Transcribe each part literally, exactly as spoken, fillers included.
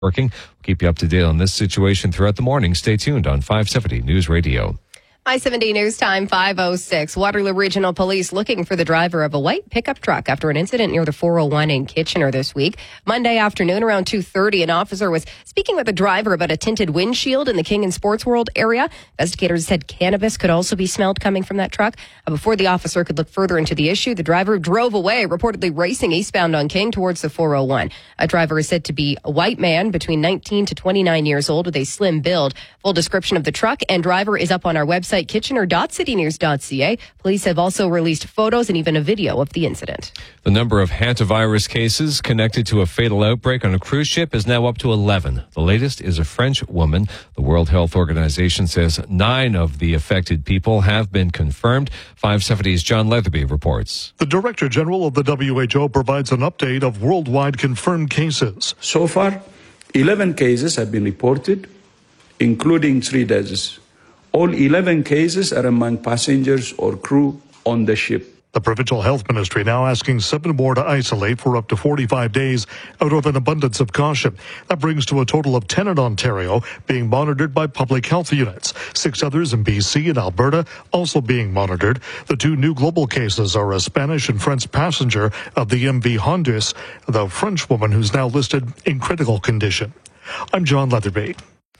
working. We'll keep you up to date on this situation throughout the morning. Stay tuned on five seventy News Radio. I seventy News Time five oh six. Waterloo Regional Police looking for the driver of a white pickup truck after an incident near the four oh one in Kitchener this week. Monday afternoon around two thirty, an officer was speaking with the driver about a tinted windshield in the King and Sports World area. Investigators said cannabis could also be smelled coming from that truck. Before the officer could look further into the issue, the driver drove away, reportedly racing eastbound on King towards the four oh one. A driver is said to be a white man between nineteen to twenty-nine years old with a slim build. Full description of the truck and driver is up on our website, kitchener dot city news dot c a. Police have also released photos and even a video of the incident. The number of hantavirus cases connected to a fatal outbreak on a cruise ship is now up to eleven. The latest is a French woman. The World Health Organization says nine of the affected people have been confirmed. five seventy's John Leatherby reports. The Director General of the W H O provides an update of worldwide confirmed cases. So far, eleven cases have been reported, including three deaths. All eleven cases are among passengers or crew on the ship. The Provincial Health Ministry now asking seven more to isolate for up to forty-five days out of an abundance of caution. That brings to a total of ten in Ontario being monitored by public health units. Six others in B C and Alberta also being monitored. The two new global cases are a Spanish and French passenger of the M V Honduras, the French woman who's now listed in critical condition. I'm John Leatherby.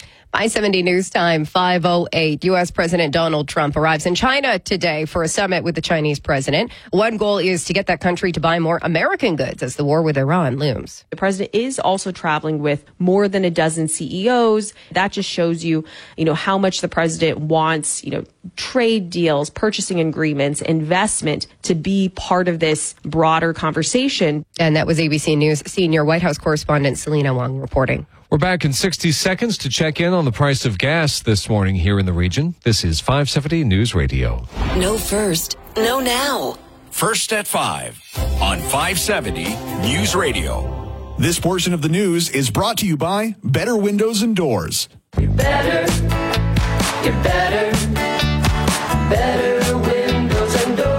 I seventy News Time five oh eight. U S. President Donald Trump arrives in China today for a summit with the Chinese president. One goal is to get that country to buy more American goods as the war with Iran looms. The president is also traveling with more than a dozen C E Os. That just shows you, you know, how much the president wants, you know, trade deals, purchasing agreements, investment to be part of this broader conversation. And that was A B C News senior White House correspondent Selena Wong reporting. We're back in sixty seconds to check in on the price of gas this morning here in the region. This is five seventy News Radio. No first, no now. First at five on five seventy News Radio. This portion of the news is brought to you by Better Windows and Doors. You're better, you're better, better windows and doors.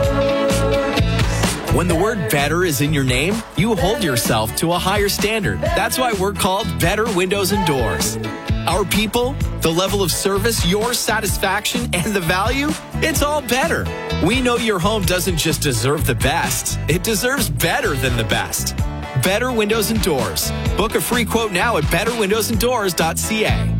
When the word better is in your name, you hold yourself to a higher standard. That's why we're called Better Windows and Doors. Our people, the level of service, your satisfaction, and the value, it's all better. We know your home doesn't just deserve the best, it deserves better than the best. Better Windows and Doors. Book a free quote now at better windows and doors dot c a.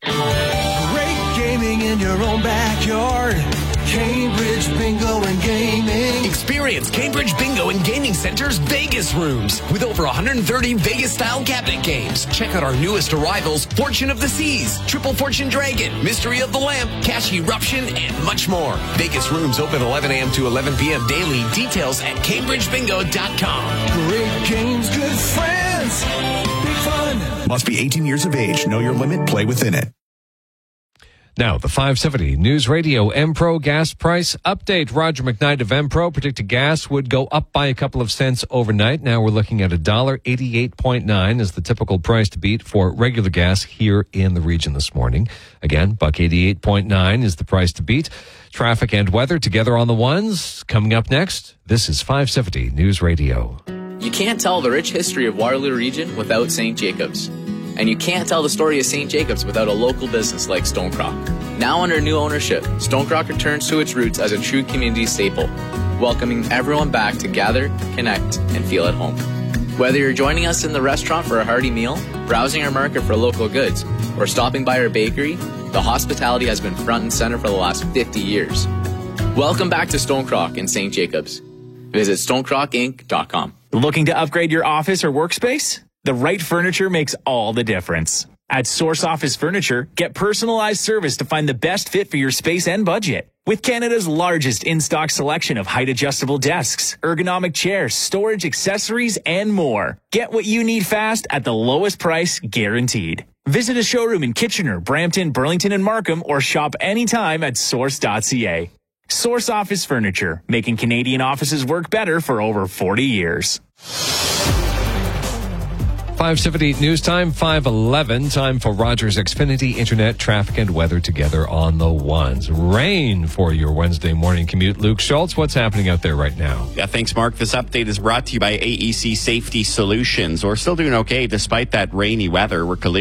Great gaming in your own backyard. Cambridge Bingo and Gaming. Experience Cambridge Bingo and Gaming Center's Vegas rooms with over one hundred thirty Vegas-style cabinet games. Check out our newest arrivals, Fortune of the Seas, Triple Fortune Dragon, Mystery of the Lamp, Cash Eruption, and much more. Vegas rooms open eleven a.m. to eleven p.m. daily. Details at cambridge bingo dot com. Great games, good friends, big fun. Must be eighteen years of age. Know your limit. Play within it. Now, the five seventy News Radio Empro gas price update. Roger McKnight of Empro predicted gas would go up by a couple of cents overnight. Now we're looking at one dollar eighty-eight point nine is the typical price to beat for regular gas here in the region this morning. Again, one buck eighty-eight point nine is the price to beat. Traffic and weather together on the ones. Coming up next, this is five seventy News Radio. You can't tell the rich history of Waterloo Region without Saint Jacobs. And you can't tell the story of Saint Jacobs without a local business like Stonecrock. Now under new ownership, Stonecrock returns to its roots as a true community staple, welcoming everyone back to gather, connect, and feel at home. Whether you're joining us in the restaurant for a hearty meal, browsing our market for local goods, or stopping by our bakery, the hospitality has been front and center for the last fifty years. Welcome back to Stonecrock in Saint Jacobs. Visit stonecrock inc dot com. Looking to upgrade your office or workspace? The right furniture makes all the difference. At Source Office Furniture, get personalized service to find the best fit for your space and budget. With Canada's largest in-stock selection of height-adjustable desks, ergonomic chairs, storage accessories, and more. Get what you need fast at the lowest price guaranteed. Visit a showroom in Kitchener, Brampton, Burlington, and Markham, or shop anytime at source dot c a. Source Office Furniture, making Canadian offices work better for over forty years. five seventy News Time, five eleven. Time for Rogers Xfinity Internet, traffic, and weather together on the ones. Rain for your Wednesday morning commute. Luke Schultz, what's happening out there right now? Yeah, thanks, Mark. This update is brought to you by A E C Safety Solutions. We're still doing okay despite that rainy weather. We're collision